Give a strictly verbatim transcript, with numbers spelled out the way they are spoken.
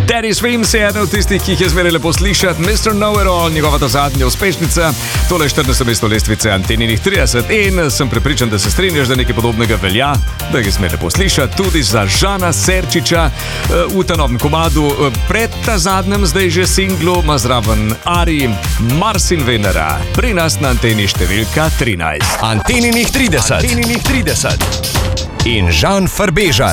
Daddy Swims je eden od tistih, ki jih je zmeraj lepo slišati. mister Know-It-All, njegova ta zadnja uspešnica. Tole je štirinajsto mesto lestvice Anteninih trideset in sem prepričan, da se strinjaš, da nekaj podobnega velja, da ga zmeraj lepo slišati tudi za Žana Serčiča v ta novem komadu. Pred ta zadnjem, zdaj že singlu, ima zraven Ari, Mars in Venera. Pri nas na anteni številka trinajst. Anteninih trideset. Anteninih trideset. In Žan Farbežan.